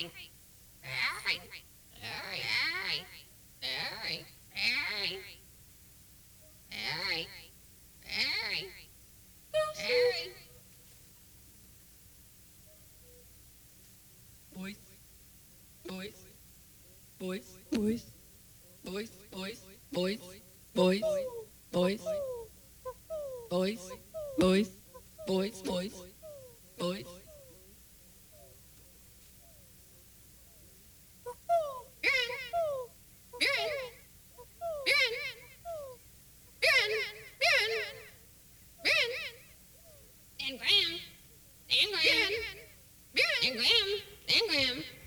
Boys, boys, boys, boys, boys, boys, boys, boys, boys, boys, boys, boys, boys, boys. Dan Graham, Dan Graham, Dan Graham, Dan Graham.